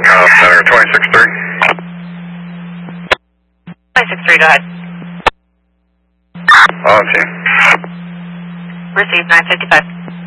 Center 26-3. 26-3, go ahead. On team. Received 955.